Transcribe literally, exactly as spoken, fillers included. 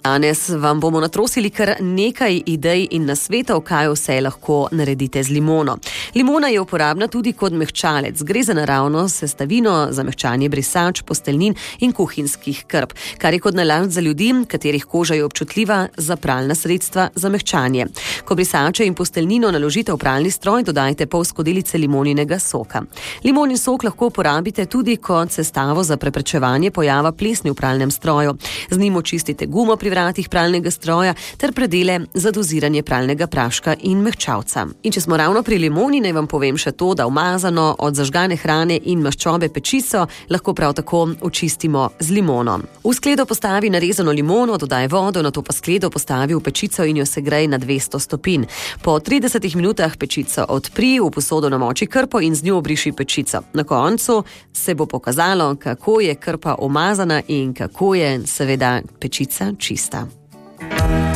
Danes vam bomo natrosili kar nekaj idej in nasvetov, kaj vse lahko naredite z limono. Limona je uporabna tudi kot mehčalec. Gre za naravno sestavino za mehčanje brisač, posteljnin in kuhinjskih krp, kar je kot nalašč za ljudi, katerih koža je občutljiva za pralna sredstva za mehčanje. Ko brisače in posteljnino naložite v pralni stroj, dodajte pol skodelice limoninega soka. Limonin sok lahko uporabite tudi kot sestavo za preprečevanje pojava plesni v pralnem stroju. Z njim očistite gumo pri vratih pralnega stroja ter predele za doziranje pralnega praška in mehčavca. In če smo ravno pri limoni, naj vam povem še to, da umazano od zažgane hrane in maščobe pečico lahko prav tako očistimo z limono. V skledo postavi narezano limono, dodaj vodo, nato pa skledo postavi v pečico in jo segrej na dvesto stopinj. Po tridesetih minutah pečico odpri, v posodo namoči krpo in z njo obriši pečico. Na koncu se bo pokazalo, kako je krpa umazana in kako je seveda pečica čista.